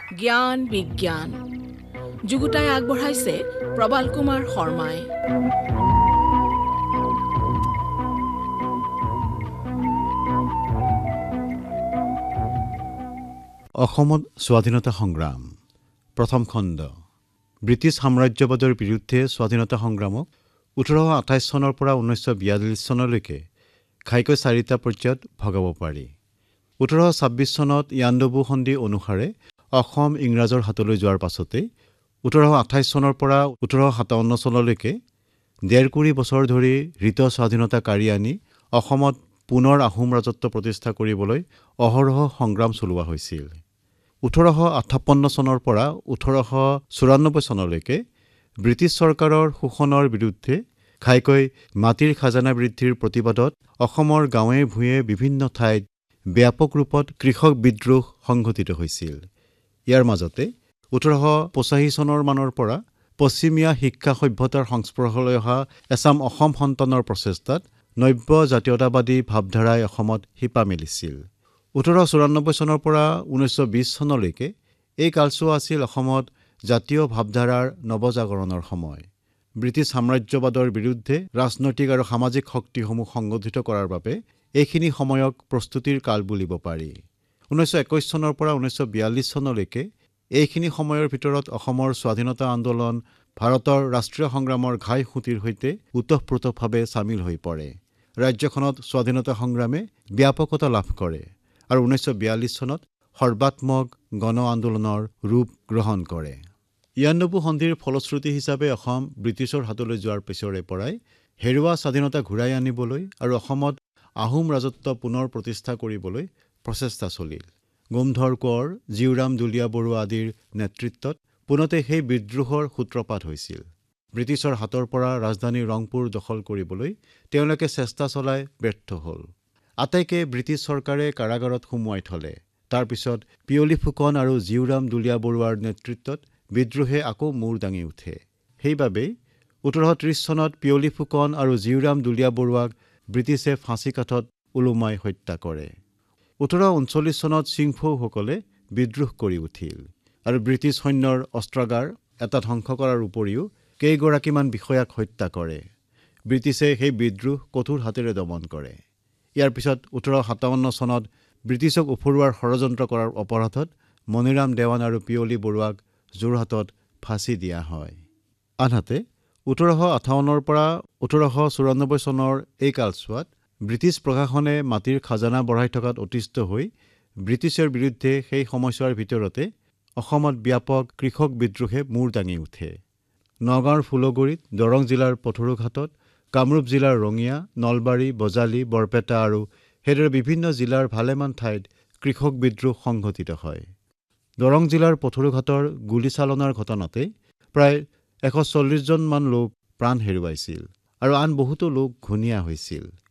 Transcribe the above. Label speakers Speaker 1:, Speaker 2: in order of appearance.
Speaker 1: জ্ঞান বিজ্ঞান যুগুতাই আগবঢ়াইছে প্ৰবাল কুমাৰ শৰ্মাই।
Speaker 2: অসমত স্বাধীনতা সংগ্ৰাম প্ৰথম খণ্ড। ব্ৰিটিছ সাম্ৰাজ্যবাদৰ বিৰুদ্ধে স্বাধীনতা সংগ্ৰামক 1828 চনৰ পৰা 1942 চনলৈকে ঘাইকৈ 4টা পৰ্যায়ত ভগাব পাৰি। 1826 চনত ইয়াণ্ডাবু সন্ধি অনুসাৰে অসম ইংৰাজৰ হাতলৈ যোৱাৰ পাছতেই 1828 চনৰ পৰা 1857 চনলৈকে 1.5 বছৰ ধৰি হৃত স্বাধীনতা কাঢ়ি আনি অসমত পুনৰ আহোম ৰাজত্ব প্ৰতিষ্ঠা কৰিবলৈ অহৰহ সংগ্ৰাম চলোৱা হৈছিল। 1858 চনৰ পৰা 1894 চনলৈকে ব্ৰিটিছ চৰকাৰৰ শোষণৰ বিৰুদ্ধে ঘাইকৈ মাটিৰ খাজানা বৃদ্ধিৰ প্ৰতিবাদত অসমৰ গাঁৱে ভূঞে বিভিন্ন ঠাইত ব্যাপক ৰূপত কৃষক বিদ্ৰোহ সংঘটিত হৈছিল। ইয়াৰ মাজতে 1885 চনৰ মানৰ পৰা পশ্চিমীয়া শিক্ষা সভ্যতাৰ সংস্পৰ্শলৈ অহা এচাম অসম সন্তানৰ প্ৰচেষ্টাত নব্য জাতীয়তাবাদী ভাৱধাৰাই অসমত শিপা মেলিছিল। 1894 চনৰ পৰা 1920 চনলৈকে এই কালছোৱা আছিল অসমত জাতীয় ভাৱধাৰাৰ নৱজাগৰণৰ সময়। ব্ৰিটিছ সাম্ৰাজ্যবাদৰ বিৰুদ্ধে ৰাজনৈতিক আৰু সামাজিক শক্তিসমূহ সংগঠিত কৰাৰ বাবে এইখিনি সময়ক প্ৰস্তুতিৰ কাল বুলিব পাৰি। 1921 চনৰ পৰা 1942 চনলৈকে এইখিনি সময়ৰ ভিতৰত অসমৰ স্বাধীনতা আন্দোলন ভাৰতৰ ৰাষ্ট্ৰীয় সংগ্ৰামৰ ঘাই খুঁটিৰ সৈতে ওতঃপ্ৰোতভাৱে চামিল হৈ পৰে। ৰাজ্যখনত স্বাধীনতা সংগ্ৰামে ব্যাপকতা লাভ কৰে আৰু 1942 চনত সৰ্বাত্মক গণ আন্দোলনৰ ৰূপ গ্ৰহণ কৰে। ইয়াণ্ডাবু সন্ধিৰ ফলশ্ৰুতি হিচাপে অসম ব্ৰিটিছৰ হাতলৈ যোৱাৰ পিছৰে পৰাই হেৰুৱা স্বাধীনতা ঘূৰাই আনিবলৈ আৰু অসমত আহোম ৰাজত্ব পুনৰ প্ৰতিষ্ঠা কৰিবলৈ প্ৰচেষ্টা চলিল। গোমধৰ কোঁৱৰ, জীউৰাম দুলীয়া বৰুৱা আদিৰ নেতৃত্বত পোনতে সেই বিদ্ৰোহৰ সূত্ৰপাত হৈছিল। ব্ৰিটিছৰ হাতৰ পৰা ৰাজধানী ৰংপুৰ দখল কৰিবলৈ তেওঁলোকে চেষ্টা চলাই ব্যৰ্থ হ'ল। আটাইকে ব্ৰিটিছ চৰকাৰে কাৰাগাৰত সুমুৱাই থলে। তাৰ পিছত পিয়লি ফুকন আৰু জীউৰাম দুলীয়া বৰুৱাৰ নেতৃত্বত বিদ্ৰোহে আকৌ মূৰ দাঙি উঠে। সেইবাবেই 1830 চনত পিয়লি ফুকন আৰু জীউৰাম দুলীয়া বৰুৱাক ব্ৰিটিছে ফাঁচী কাঠত ওলোমাই হত্যা কৰে। 1839 চনত চিংফৌসকলে বিদ্ৰোহ কৰি উঠিল আৰু ব্ৰিটিছ সৈন্যৰ অস্ত্ৰাগাৰ এটা ধ্বংস কৰাৰ উপৰিও কেইগৰাকীমান বিষয়াক হত্যা কৰে। ব্ৰিটিছে সেই বিদ্ৰোহ কঠোৰ হাতেৰে দমন কৰে। ইয়াৰ পিছত 1857 চনত ব্ৰিটিছক উফৰুৱাৰ ষড়যন্ত্ৰ কৰাৰ অপৰাধত মণিৰাম দেৱান আৰু পিয়লি বৰুৱাক যোৰহাটত ফাঁচী দিয়া হয়। আনহাতে 1858 পৰা 1894 চনৰ এই কালছোৱাত ব্ৰিটিছ প্ৰশাসনে মাটিৰ খাজানা বঢ়াই থকাত অতিষ্ঠ হৈ ব্ৰিটিছৰ বিৰুদ্ধে সেই সময়ছোৱাৰ ভিতৰতে অসমত ব্যাপক কৃষক বিদ্ৰোহে মূৰ দাঙি উঠে। নগাঁৱৰ ফুলগুৰিত, দৰং জিলাৰ পথৰুঘাটত, কামৰূপ জিলাৰ ৰঙিয়া, নলবাৰী, বজালী, বৰপেটা আৰু সেইদৰে বিভিন্ন জিলাৰ ভালেমান ঠাইত কৃষক বিদ্ৰোহ সংঘটিত হয়। দৰং জিলাৰ পথৰুঘাটৰ গুলীচালনাৰ ঘটনাতে প্ৰায় 140 জন মান লোক প্ৰাণ হেৰুৱাইছিল আৰু আন বহুতো লোক ঘূণীয়া হৈছিল।